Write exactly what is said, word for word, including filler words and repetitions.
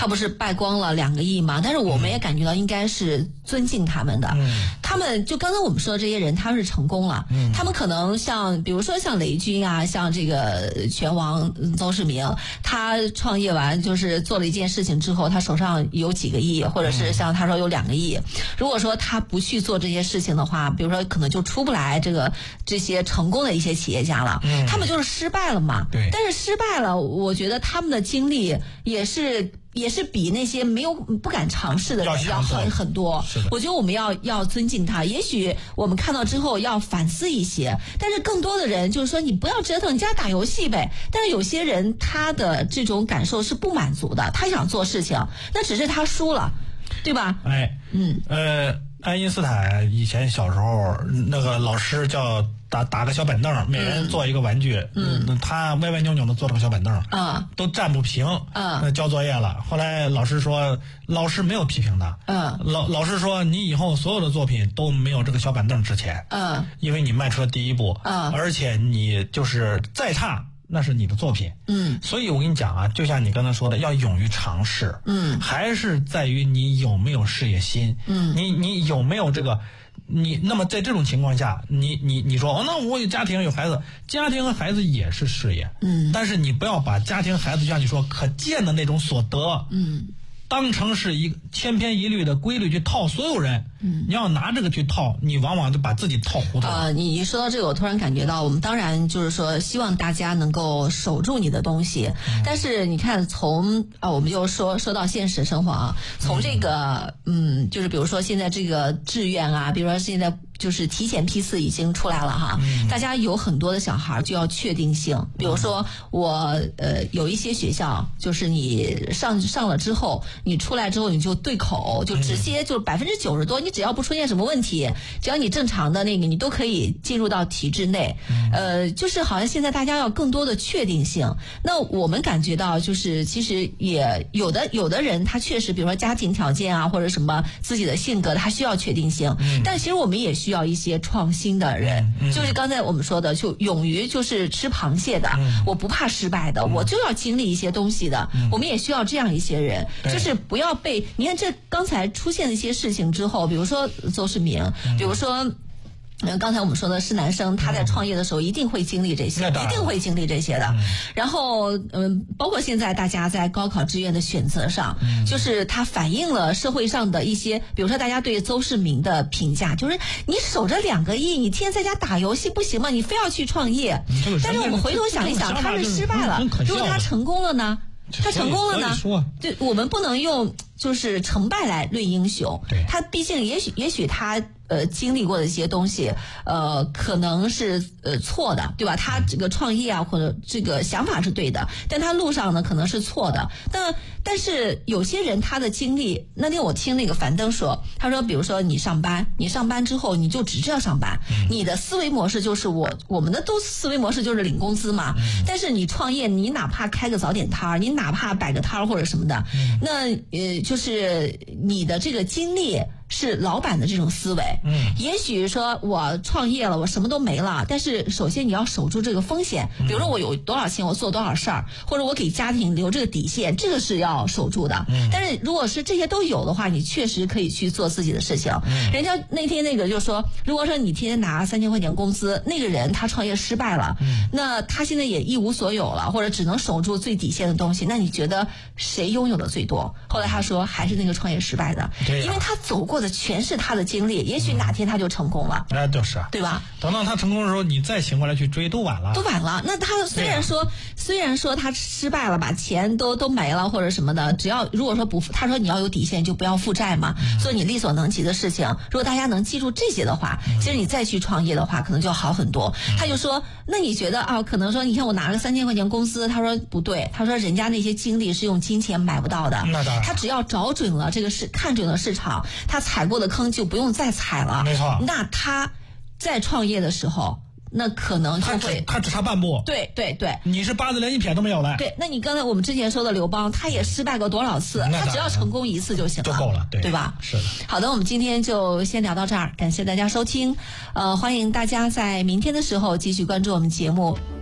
他不是败光了两个亿吗？但是我们也感觉到应该是尊敬他们的。嗯，他们就刚才我们说的这些人，他们是成功了。嗯，他们可能像比如说像雷军啊，像这个拳王邹市明，他创业完就是做了一件事情之后，他手上有几个亿，或者是像他说有两个亿。如果说他不去做这些事情的话，比如说可能就出不来这个这些成功的一些企业家了。嗯，他们就是失败了嘛。 对。 但是失败了，我觉得他们的经历也是。也是比那些没有不敢尝试的人要狠很多。我觉得我们要要尊敬他。也许我们看到之后要反思一些，但是更多的人就是说你不要折腾，你家打游戏呗。但是有些人他的这种感受是不满足的，他想做事情，那只是他输了，对吧？ 哎，嗯，呃，爱因斯坦以前小时候那个老师叫。打打个小板凳，每人做一个玩具。嗯，他歪歪扭扭的做了个小板凳，啊，都站不平。啊，那交作业了。后来老师说，老师没有批评他。嗯，老老师说，你以后所有的作品都没有这个小板凳值钱。嗯，因为你迈出了第一步。嗯，而且你就是再差，那是你的作品。嗯，所以我跟你讲啊，就像你刚才说的，要勇于尝试。嗯，还是在于你有没有事业心。嗯，你你有没有这个。你那么在这种情况下，你你你说哦，那我有家庭有孩子，家庭和孩子也是事业，嗯，但是你不要把家庭孩子就像你说可见的那种所得，嗯，当成是一个千篇一律的规律去套所有人，嗯，你要拿这个去套，你往往就把自己套糊涂了。 呃，你一说到这个，我突然感觉到，我们当然就是说希望大家能够守住你的东西，嗯，但是你看从啊，我们就说说到现实生活啊，从这个嗯，就是比如说现在这个志愿啊，比如说现在。就是提前批次已经出来了哈，嗯，大家有很多的小孩就要确定性，比如说我呃有一些学校就是你上上了之后，你出来之后你就对口，就直接就百分之九十多，你只要不出现什么问题，只要你正常的那个，你都可以进入到体制内。呃，就是好像现在大家要更多的确定性。那我们感觉到就是其实也有的有的人他确实比如说家庭条件啊或者什么自己的性格他需要确定性，嗯，但其实我们也需要一些创新的人，嗯，就是刚才我们说的，就勇于就是吃螃蟹的，嗯，我不怕失败的，嗯，我就要经历一些东西的，嗯，我们也需要这样一些人，就是不要被你看这刚才出现的一些事情之后，比如说邹市明，嗯，比如说。嗯，刚才我们说的是男生，他在创业的时候一定会经历这些，嗯，一定会经历这些的。嗯，然后，嗯，包括现在大家在高考志愿的选择上，嗯，就是它反映了社会上的一些，比如说大家对邹市明的评价，就是你守着两个亿，你天天在家打游戏不行吗？你非要去创业。嗯，但是我们回头想一想，他是失败了，如果他成功了呢？他成功了呢？对，我们不能用就是成败来论英雄。对，他毕竟也许也许他。呃，经历过的一些东西，呃，可能是呃错的，对吧？他这个创业啊，或者这个想法是对的，但他路上呢可能是错的。但但是有些人他的经历，那天我听那个樊登说，他说，比如说你上班，你上班之后你就只知道上班，嗯，你的思维模式就是我我们的都思维模式就是领工资嘛。嗯，但是你创业，你哪怕开个早点摊儿，你哪怕摆个摊儿或者什么的，嗯，那呃就是你的这个经历。是老板的这种思维，嗯，也许说我创业了，我什么都没了，但是首先你要守住这个风险，比如说我有多少钱，我做多少事儿，或者我给家庭留这个底线，这个是要守住的。嗯，但是如果是这些都有的话，你确实可以去做自己的事情。嗯，人家那天那个就说，如果说你天天拿三千块钱工资，那个人他创业失败了，嗯，那他现在也一无所有了，或者只能守住最底线的东西，那你觉得谁拥有的最多？后来他说还是那个创业失败的，对啊，因为他走过的全是他的经历，也许哪天他就成功了。 哎，就是， 对吧？ 等到他成功的时候，你再醒过来去追，都晚了， 都晚了。那他虽然说，虽然说他失败了，把钱都都没了或者什么的，只要如果说不，他说你要有底线，就不要负债嘛，嗯，做你力所能及的事情。如果大家能记住这些的话，嗯，其实你再去创业的话，可能就好很多。嗯，他就说，那你觉得啊，可能说，你看我拿了三千块钱工资，他说不对，他说人家那些经历是用金钱买不到的。 那当然， 他只要找准了这个市，看准了市场，他踩过的坑就不用再踩了。 没错， 那他在创业的时候，那可能就会他只他只差半步。 对对对， 你是八字连一撇都没有的。 对，那你刚才我们之前说的刘邦，他也失败过多少次？他只要成功一次就行了， 就够了，对对吧？ 是的。 好的，我们今天就先聊到这儿，感谢大家收听，呃，欢迎大家在明天的时候继续关注我们节目。